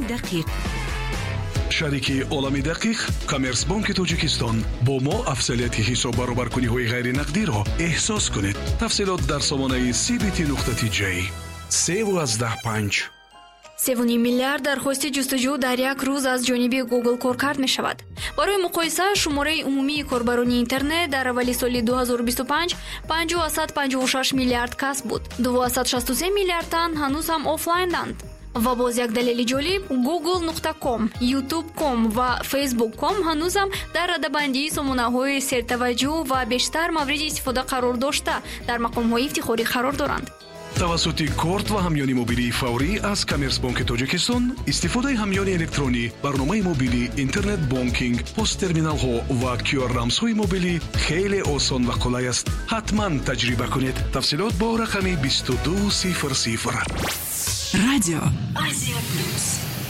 دقیق. شریک عالمی دقیق کامرسبانک تاجیکستان با ما افضلیت حساب برابرکنی‌های غیر نقدی را احساس کنید. تفصیلات در سامانه cbt.j 3.15 3.5 میلیارد درخواست جستجو در یک روز از جانب گوگل کارکرد می شود. برای مقایسه شماره عمومی کاربران اینترنت در اول سال 2025 556 میلیارد کس بود. 263 میلیارد تن هنوز هم آفلاین دند. و باز یک دلیل جالب google.com، youtube.com و facebook.com هنوز هم در رده‌بندی سامانه‌های سرتوجه و بیشتر مورد استفاده قرار داشته در مقام‌های افتخاری قرار دارند. توسط کارت و همیانی موبیلی فوری از کامرسبانک تاجیکستان استفاده همیانی الکترونی، برنامه موبیلی، اینترنت بانکینگ، پست ترمینال ها و QR رمزهای موبیلی خیلی آسان و قلای است. حتما تجربه کنید. تفصیلات با رقم 2200. رادیو آسیا پلوس.